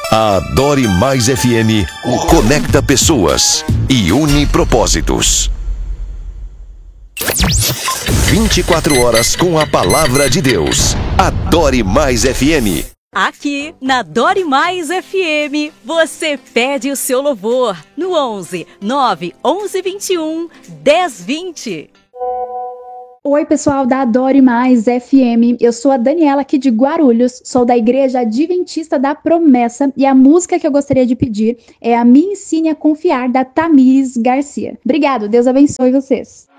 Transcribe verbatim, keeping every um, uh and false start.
A Adore Mais F M conecta pessoas e une propósitos. vinte e quatro horas com a palavra de Deus. Adore Mais F M. Aqui na Adore Mais F M, você pede o seu louvor no onze nove onze vinte e um dez vinte. Oi, pessoal da Adore Mais F M, eu sou a Daniela aqui de Guarulhos, sou da Igreja Adventista da Promessa e a música que eu gostaria de pedir é a Me Ensine a Confiar, da Tamires Garcia. Obrigado, Deus abençoe vocês.